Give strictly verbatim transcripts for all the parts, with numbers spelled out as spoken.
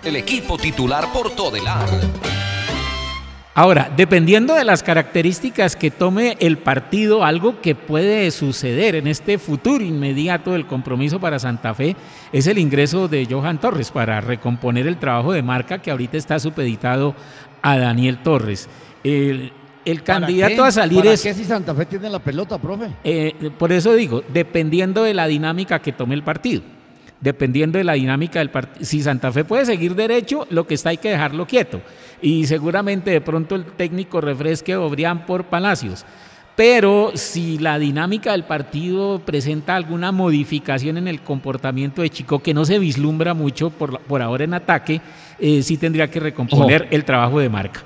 El equipo titular por Todelar. Ahora, dependiendo de las características que tome el partido, algo que puede suceder en este futuro inmediato del compromiso para Santa Fe es el ingreso de Johan Torres para recomponer el trabajo de marca que ahorita está supeditado a Daniel Torres. El, el candidato a salir ¿Para es... qué si Santa Fe tiene la pelota, profe? Eh, por eso digo, dependiendo de la dinámica que tome el partido. Dependiendo de la dinámica del partido. Si Santa Fe puede seguir derecho, lo que está hay que dejarlo quieto. Y seguramente de pronto el técnico refresque a Obrián por Palacios. Pero si la dinámica del partido presenta alguna modificación en el comportamiento de Chico, que no se vislumbra mucho por, por ahora en ataque, eh, sí tendría que recomponer oh. el trabajo de marca.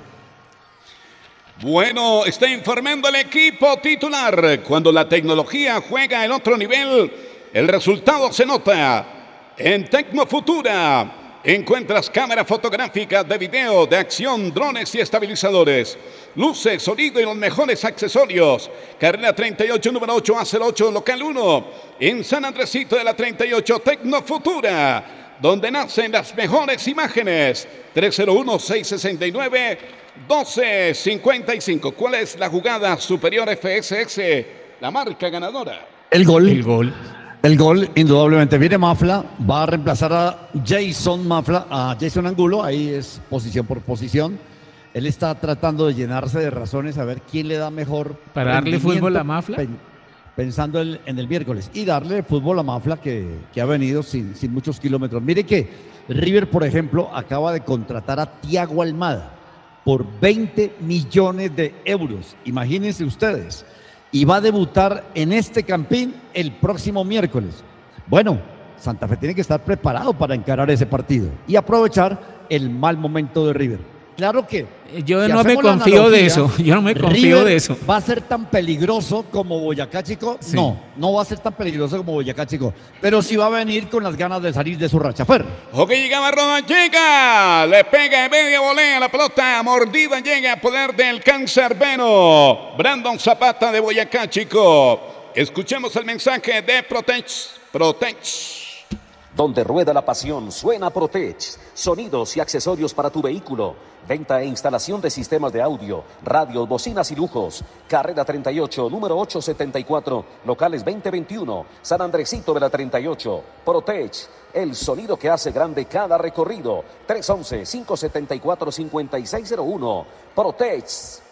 Bueno, está informando el equipo titular. Cuando la tecnología juega en otro nivel, el resultado se nota. En Tecnofutura encuentras cámaras fotográficas, de video, de acción, drones y estabilizadores, luces, sonido y los mejores accesorios. Carrera treinta y ocho, número ocho A cero ocho, local uno, en San Andresito de la treinta y ocho, Tecnofutura, donde nacen las mejores imágenes. tres cero uno, seis seis nueve, uno dos cinco cinco. ¿Cuál es la jugada superior F S S, la marca ganadora? El gol. El gol. El gol, indudablemente. Viene Mafla, va a reemplazar a Jason Mafla, a Jason Angulo, ahí es posición por posición. Él está tratando de llenarse de razones a ver quién le da mejor. Para darle fútbol a Mafla. Pensando en, en el miércoles. Y darle fútbol a Mafla, que, que ha venido sin, sin muchos kilómetros. Mire que River, por ejemplo, acaba de contratar a Thiago Almada por veinte millones de euros. Imagínense ustedes. Y va a debutar en este Campín el próximo miércoles. Bueno, Santa Fe tiene que estar preparado para encarar ese partido y aprovechar el mal momento de River. Claro que yo si no me confío de eso, yo no me confío River de eso. ¿Va a ser tan peligroso como Boyacá Chico? Sí. No, no va a ser tan peligroso como Boyacá Chico, pero sí va a venir con las ganas de salir de su racha. Fer. Ok, llegaba Rodachica, le pega en media volea la pelota, mordida llega a poder del cancerbero Brandon Zapata de Boyacá Chico. Escuchemos el mensaje de Protech. Protech. Donde rueda la pasión, suena Protech. Sonidos y accesorios para tu vehículo. Venta e instalación de sistemas de audio, radios, bocinas y lujos. Carrera treinta y ocho, número ocho setenta y cuatro, locales veinte veintiuno, San Andresito de la treinta y ocho. Protech, el sonido que hace grande cada recorrido. tres once, cinco setenta y cuatro, cincuenta y seis cero uno. Protech.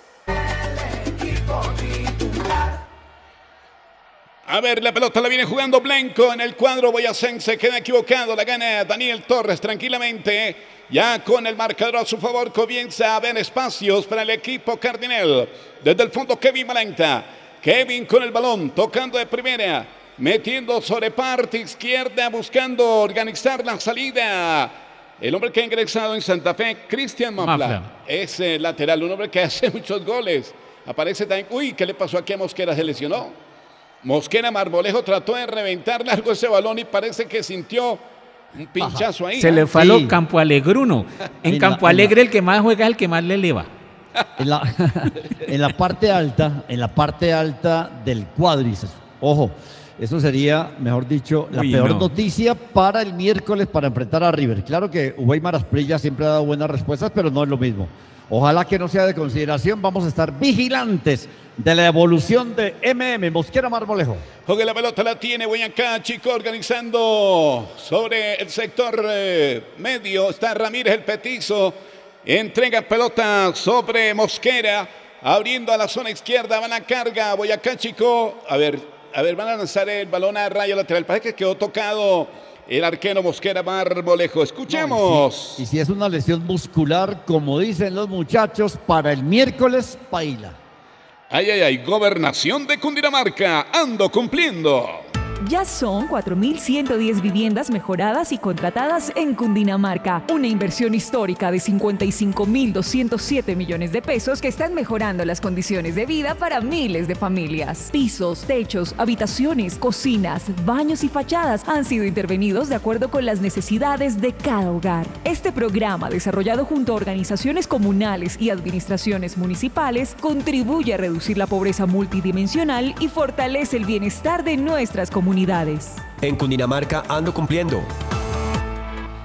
A ver, la pelota la viene jugando Blanco en el cuadro boyacense. Queda equivocado, la gana Daniel Torres tranquilamente. Ya con el marcador a su favor comienza a haber espacios para el equipo cardinal. Desde el fondo Kevin Malanta. Kevin con el balón, tocando de primera. Metiendo sobre parte izquierda, buscando organizar la salida. El hombre que ha ingresado en Santa Fe, Cristian Mafla. Mafla. Es el lateral, un hombre que hace muchos goles. Aparece también. Uy, ¿qué le pasó aquí a Mosquera? ¿Se lesionó? Mosquera Marmolejo trató de reventar largo ese balón y parece que sintió un pinchazo ahí. Se ¿eh? le fue a lo Sí. Campo Alegruno. En, en Campo la, Alegre la, el que más juega es el que más le eleva. En la, en la parte alta, en la parte alta del cuádriceps. Ojo, eso sería, mejor dicho, la Uy, peor no. noticia para el miércoles para enfrentar a River. Claro que Uweimar Asprilla siempre ha dado buenas respuestas, pero no es lo mismo. Ojalá que no sea de consideración. Vamos a estar vigilantes de la evolución de M M, Mosquera Marmolejo. Juega la pelota, la tiene Boyacá Chico organizando sobre el sector eh, medio. Está Ramírez el petizo. Entrega pelota sobre Mosquera. Abriendo a la zona izquierda. Van a carga Boyacá Chico. A ver, a ver, van a lanzar el balón a rayo lateral. Parece que quedó tocado el arquero Mosquera Marmolejo. Escuchemos. No, y, si, y si es una lesión muscular, como dicen los muchachos, para el miércoles, paila. Ay, ay, ay, Gobernación de Cundinamarca, ando cumpliendo. Ya son cuatro mil ciento diez viviendas mejoradas y contratadas en Cundinamarca. Una inversión histórica de cincuenta y cinco mil doscientos siete millones de pesos que están mejorando las condiciones de vida para miles de familias. Pisos, techos, habitaciones, cocinas, baños y fachadas han sido intervenidos de acuerdo con las necesidades de cada hogar. Este programa, desarrollado junto a organizaciones comunales y administraciones municipales, contribuye a reducir la pobreza multidimensional y fortalece el bienestar de nuestras comunidades. En Cundinamarca ando cumpliendo.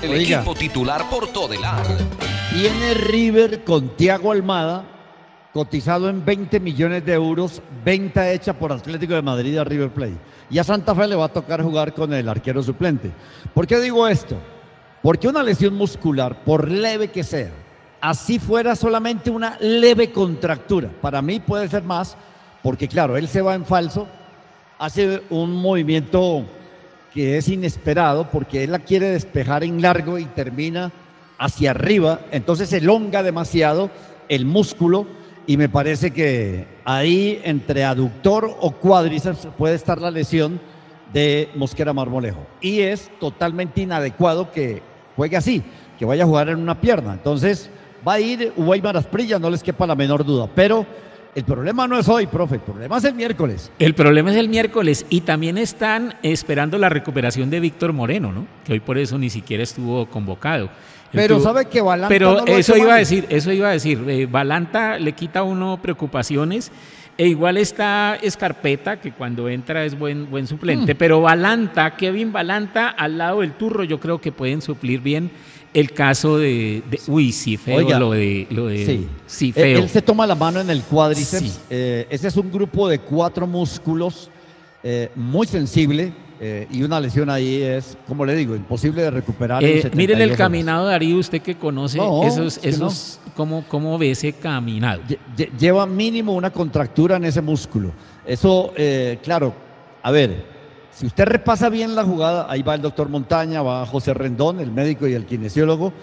El Oiga. equipo titular por Todelar. Tiene River con Thiago Almada, cotizado en veinte millones de euros, venta hecha por Atlético de Madrid a River Plate. Y a Santa Fe le va a tocar jugar con el arquero suplente. ¿Por qué digo esto? Porque una lesión muscular, por leve que sea, así fuera solamente una leve contractura, para mí puede ser más, porque claro, él se va en falso, hace un movimiento que es inesperado, porque él la quiere despejar en largo y termina hacia arriba, entonces elonga demasiado el músculo y me parece que ahí entre aductor o cuádriceps puede estar la lesión de Mosquera Marmolejo. Y es totalmente inadecuado que juegue así, que vaya a jugar en una pierna. Entonces va a ir Weimar Asprilla, no les quepa la menor duda. Pero el problema no es hoy, profe, el problema es el miércoles. El problema es el miércoles y también están esperando la recuperación de Víctor Moreno, ¿no? Que hoy por eso ni siquiera estuvo convocado. Pero Estuvo- sabe que Balanta Pero no lo ha eso hecho iba a mal. decir, eso iba a decir. eh, Balanta le quita a uno preocupaciones. E igual está Escarpeta, que cuando entra es buen, buen suplente. Pero Balanta, Kevin Balanta, al lado del Turro, yo creo que pueden suplir bien el caso de. de- uy, sí, feo Oiga, lo de. Lo de Sí, sí, Él- feo. Él se toma la mano en el cuádriceps. Sí. Eh, ese es un grupo de cuatro músculos eh, muy sensible eh, y una lesión ahí es, como le digo, imposible de recuperar. en Eh, setenta y Miren el dos horas. caminado, Darío, usted que conoce No, esos, es que no. esos ¿cómo, cómo ve ese caminado? Lle- lle- Lleva mínimo una contractura en ese músculo. Eso, eh, claro, a ver, si usted repasa bien la jugada, ahí va el doctor Montaña, va José Rendón, el médico y el kinesiólogo,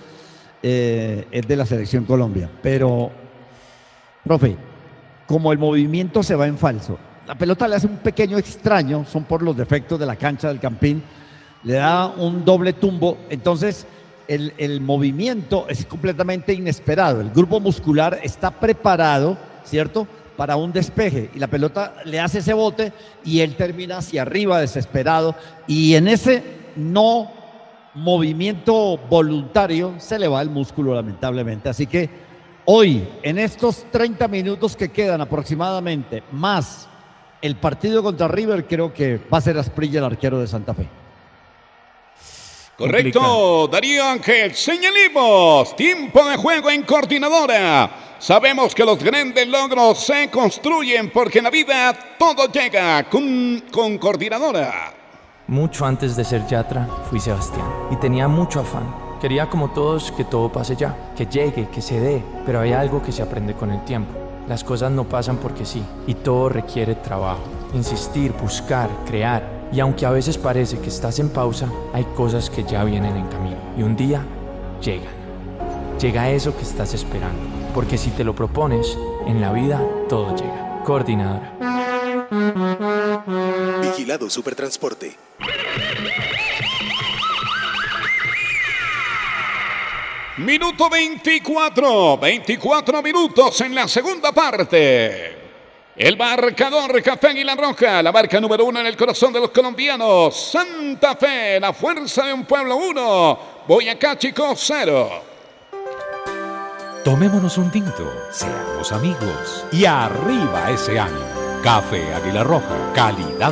eh, es de la Selección Colombia. Pero, profe, como el movimiento se va en falso, la pelota le hace un pequeño extraño, son por los defectos de la cancha del Campín, le da un doble tumbo, entonces el, el movimiento es completamente inesperado, el grupo muscular está preparado, ¿cierto?, para un despeje y la pelota le hace ese bote y él termina hacia arriba desesperado y en ese no movimiento voluntario se le va el músculo lamentablemente, así que hoy en estos treinta minutos que quedan aproximadamente más el partido contra River, creo que va a ser Asprilla el arquero de Santa Fe. Correcto, Complicado. Darío Ángel. Señalimos, tiempo de juego en Coordinadora. Sabemos que los grandes logros se construyen porque en la vida todo llega con, con Coordinadora. Mucho antes de ser Yatra, fui Sebastián y tenía mucho afán. Quería como todos que todo pase ya, que llegue, que se dé, pero hay algo que se aprende con el tiempo. Las cosas no pasan porque sí, y todo requiere trabajo, insistir, buscar, crear. Y aunque a veces parece que estás en pausa, hay cosas que ya vienen en camino. Y un día, llegan. Llega eso que estás esperando. Porque si te lo propones, en la vida todo llega. Coordinadora. Vigilado Supertransporte. Minuto veinticuatro, veinticuatro minutos en la segunda parte. El marcador Café Águila Roja, la marca número uno en el corazón de los colombianos. Santa Fe, la fuerza de un pueblo uno. Boyacá Chico cero. Tomémonos un tinto, seamos amigos y arriba ese ánimo. Café Águila Roja, calidad